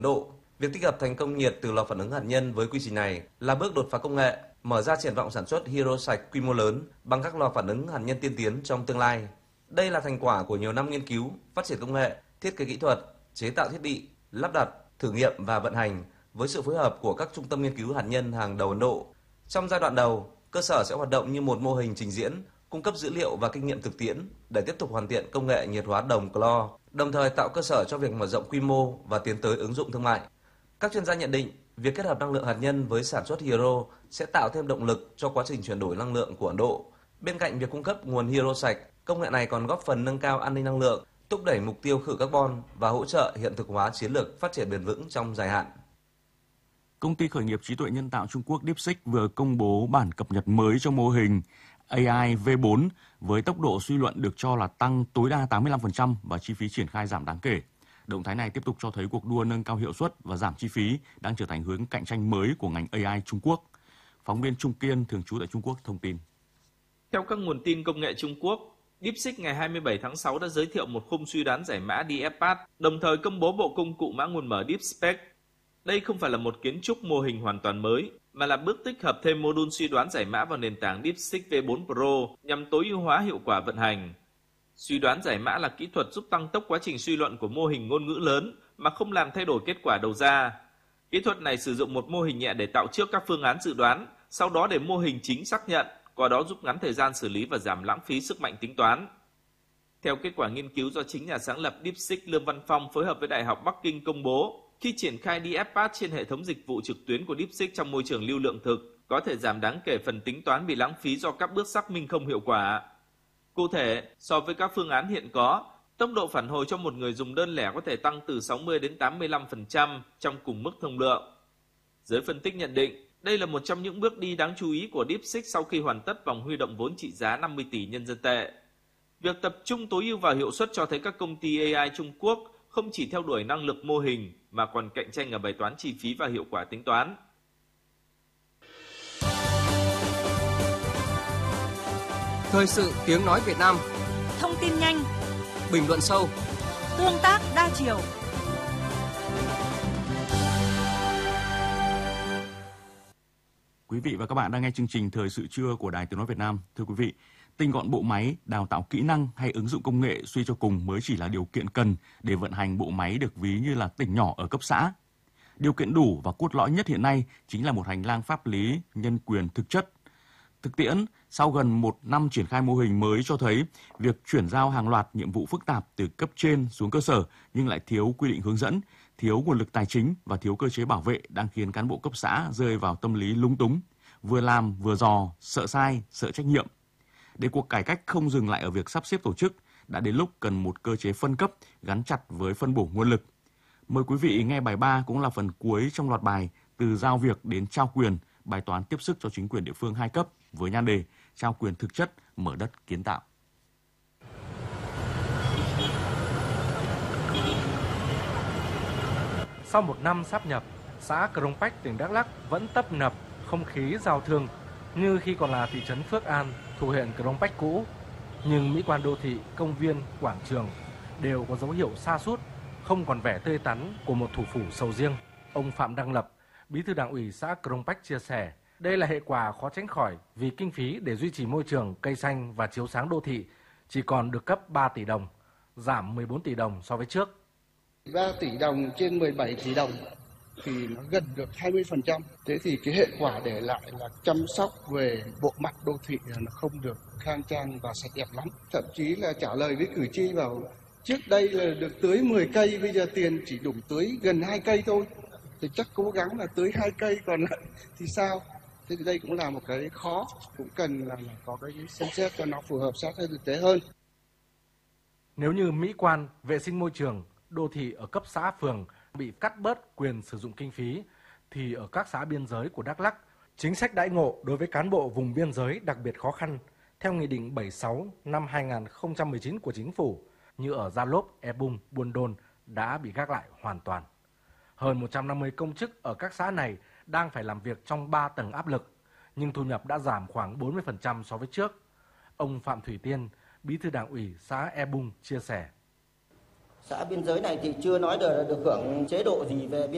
Độ, việc tích hợp thành công nhiệt từ lò phản ứng hạt nhân với quy trình này là bước đột phá công nghệ, mở ra triển vọng sản xuất hydro sạch quy mô lớn bằng các lò phản ứng hạt nhân tiên tiến trong tương lai. Đây là thành quả của nhiều năm nghiên cứu, phát triển công nghệ, thiết kế kỹ thuật, chế tạo thiết bị, lắp đặt, thử nghiệm và vận hành với sự phối hợp của các trung tâm nghiên cứu hạt nhân hàng đầu Ấn Độ. Trong giai đoạn đầu, cơ sở sẽ hoạt động như một mô hình trình diễn, cung cấp dữ liệu và kinh nghiệm thực tiễn để tiếp tục hoàn thiện công nghệ nhiệt hóa đồng clo, đồng thời tạo cơ sở cho việc mở rộng quy mô và tiến tới ứng dụng thương mại. Các chuyên gia nhận định, việc kết hợp năng lượng hạt nhân với sản xuất hydro sẽ tạo thêm động lực cho quá trình chuyển đổi năng lượng của Ấn Độ. Bên cạnh việc cung cấp nguồn hydro sạch, công nghệ này còn góp phần nâng cao an ninh năng lượng, thúc đẩy mục tiêu khử carbon và hỗ trợ hiện thực hóa chiến lược phát triển bền vững trong dài hạn. Công ty khởi nghiệp trí tuệ nhân tạo Trung Quốc DeepSeek vừa công bố bản cập nhật mới cho mô hình AI V4 với tốc độ suy luận được cho là tăng tối đa 85% và chi phí triển khai giảm đáng kể. Động thái này tiếp tục cho thấy cuộc đua nâng cao hiệu suất và giảm chi phí đang trở thành hướng cạnh tranh mới của ngành AI Trung Quốc. Phóng viên Trung Kiên thường trú tại Trung Quốc thông tin. Theo các nguồn tin công nghệ Trung Quốc, DeepSeek ngày 27 tháng 6 đã giới thiệu một khung suy đoán giải mã DFPath, đồng thời công bố bộ công cụ mã nguồn mở DeepSpec. Đây không phải là một kiến trúc mô hình hoàn toàn mới, mà là bước tích hợp thêm mô đun suy đoán giải mã vào nền tảng DeepSeek V4 Pro nhằm tối ưu hóa hiệu quả vận hành. Suy đoán giải mã là kỹ thuật giúp tăng tốc quá trình suy luận của mô hình ngôn ngữ lớn mà không làm thay đổi kết quả đầu ra. Kỹ thuật này sử dụng một mô hình nhẹ để tạo trước các phương án dự đoán, sau đó để mô hình chính xác nhận, qua đó giúp ngắn thời gian xử lý và giảm lãng phí sức mạnh tính toán. Theo kết quả nghiên cứu do chính nhà sáng lập DeepSeek Lương Văn Phong phối hợp với Đại học Bắc Kinh công bố, khi triển khai DFPath trên hệ thống dịch vụ trực tuyến của DeepSeek trong môi trường lưu lượng thực, có thể giảm đáng kể phần tính toán bị lãng phí do các bước xác minh không hiệu quả. Cụ thể, so với các phương án hiện có, tốc độ phản hồi cho một người dùng đơn lẻ có thể tăng từ 60 đến 85% trong cùng mức thông lượng. Giới phân tích nhận định, đây là một trong những bước đi đáng chú ý của DeepSeek sau khi hoàn tất vòng huy động vốn trị giá 50 tỷ nhân dân tệ. Việc tập trung tối ưu vào hiệu suất cho thấy các công ty AI Trung Quốc không chỉ theo đuổi năng lực mô hình mà còn cạnh tranh ở bài toán chi phí và hiệu quả tính toán. Thời sự tiếng nói Việt Nam. Thông tin nhanh, bình luận sâu, tương tác đa chiều. Quý vị và các bạn đang nghe chương trình Thời sự trưa của Đài Tiếng nói Việt Nam. Thưa quý vị, tinh gọn bộ máy, đào tạo kỹ năng hay ứng dụng công nghệ suy cho cùng mới chỉ là điều kiện cần để vận hành bộ máy được ví như là tỉnh nhỏ ở cấp xã. Điều kiện đủ và cốt lõi nhất hiện nay chính là một hành lang pháp lý nhân quyền thực chất. Thực tiễn, sau gần 1 năm triển khai mô hình mới cho thấy việc chuyển giao hàng loạt nhiệm vụ phức tạp từ cấp trên xuống cơ sở nhưng lại thiếu quy định hướng dẫn, thiếu nguồn lực tài chính và thiếu cơ chế bảo vệ đang khiến cán bộ cấp xã rơi vào tâm lý lúng túng, vừa làm vừa dò, sợ sai, sợ trách nhiệm. Để cuộc cải cách không dừng lại ở việc sắp xếp tổ chức, đã đến lúc cần một cơ chế phân cấp gắn chặt với phân bổ nguồn lực. Mời quý vị nghe bài 3 cũng là phần cuối trong loạt bài Từ giao việc đến trao quyền, bài toán tiếp sức cho chính quyền địa phương 2 cấp với nhan đề Trao quyền thực chất, mở đất kiến tạo. Sau 1 năm sáp nhập, xã Crong Bách, tỉnh Đắk Lắk vẫn tấp nập không khí giao thương như khi còn là thị trấn Phước An, thuộc huyện Crong Bách cũ. Nhưng mỹ quan đô thị, công viên, quảng trường đều có dấu hiệu sa sút, không còn vẻ tươi tắn của một thủ phủ sầu riêng. Ông Phạm Đăng Lập, Bí thư Đảng ủy xã Crong Bách chia sẻ, đây là hệ quả khó tránh khỏi vì kinh phí để duy trì môi trường, cây xanh và chiếu sáng đô thị chỉ còn được cấp 3 tỷ đồng, giảm 14 tỷ đồng so với trước. 3 tỷ đồng trên 17 tỷ đồng thì nó gần được 20%. Thế thì cái hệ quả để lại là chăm sóc về bộ mặt đô thị nó không được khang trang và sạch đẹp lắm. Thậm chí là trả lời với cử tri bảo trước đây là được tưới 10 cây, bây giờ tiền chỉ đủ tưới gần 2 cây thôi. Thì chắc cố gắng là tưới 2 cây còn lại thì sao? Thế thì đây cũng là một cái khó, cũng cần là có cái xem xét cho nó phù hợp sát với thực tế hơn. Nếu như mỹ quan, vệ sinh môi trường, đô thị ở cấp xã phường bị cắt bớt quyền sử dụng kinh phí, thì ở các xã biên giới của Đắk Lắk, chính sách đãi ngộ đối với cán bộ vùng biên giới đặc biệt khó khăn theo Nghị định 76 năm 2019 của Chính phủ như ở Gia Lốp, E Bum, Buôn Đôn đã bị gác lại hoàn toàn. Hơn 150 công chức ở các xã này đang phải làm việc trong 3 tầng áp lực, nhưng thu nhập đã giảm khoảng 40% so với trước. Ông Phạm Thủy Tiên, Bí thư Đảng ủy xã E Bum chia sẻ. Xã biên giới này thì chưa nói được hưởng chế độ gì về biên